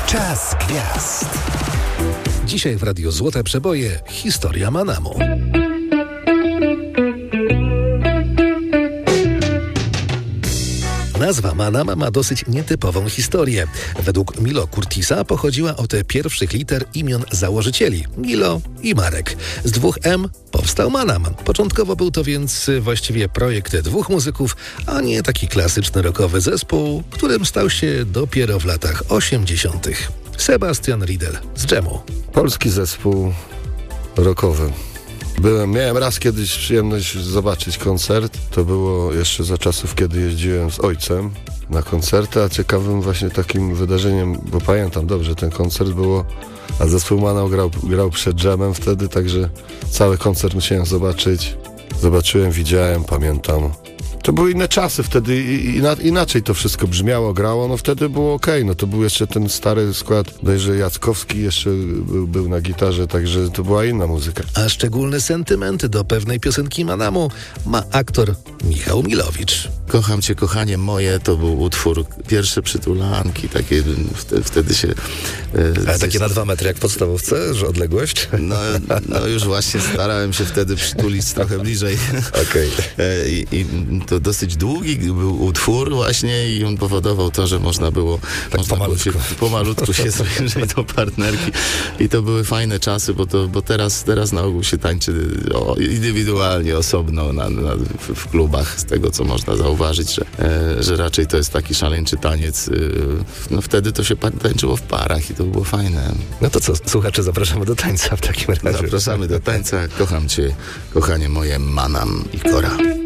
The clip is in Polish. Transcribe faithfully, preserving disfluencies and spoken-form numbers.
Czas gwiazd. Dzisiaj w Radiu Złote Przeboje historia Manamu. Nazwa Manam ma dosyć nietypową historię. Według Milo Curtisa pochodziła od pierwszych liter imion założycieli Milo i Marek. Z dwóch M powstał Manam. Początkowo był to więc właściwie projekt dwóch muzyków, a nie taki klasyczny rockowy zespół, którym stał się dopiero w latach osiemdziesiątych. Sebastian Riedel z Dżemu. Polski zespół rockowy. Byłem, miałem raz kiedyś przyjemność zobaczyć koncert. To było jeszcze za czasów, kiedy jeździłem z ojcem na koncerty, a ciekawym właśnie takim wydarzeniem, bo pamiętam dobrze ten koncert było, a zespół Manam grał, grał przed Dżemem wtedy, także cały koncert musiałem zobaczyć. Zobaczyłem, widziałem, pamiętam. To były inne czasy wtedy, inaczej to wszystko brzmiało, grało, no wtedy było okej, okay. No to był jeszcze ten stary skład, bodajże Jackowski jeszcze był, był na gitarze, także to była inna muzyka. A szczególny sentyment do pewnej piosenki Manamu ma aktor Michał Milowicz. Kocham cię, kochanie moje, to był utwór Pierwsze przytulanki, takie wtedy, wtedy się... E, Ale takie na dwa metry jak w podstawówce, że odległość? No, no już właśnie starałem się wtedy przytulić trochę bliżej. Okej. Okay. I, I to dosyć długi był utwór właśnie i on powodował to, że można było, tak można pomalutku. Było się, pomalutku się zbliżyć do partnerki i to były fajne czasy, bo, to, bo teraz, teraz na ogół się tańczy o, indywidualnie, osobno na, na, w, w klubach, z tego co można zauważyć, że, e, że raczej to jest taki szaleńczy taniec. E, no wtedy to się tańczyło w parach i to było fajne. No to co, słuchacze, zapraszamy do tańca w takim razie. Zapraszamy do tańca. Kocham cię, kochanie moje, Manam i Kora.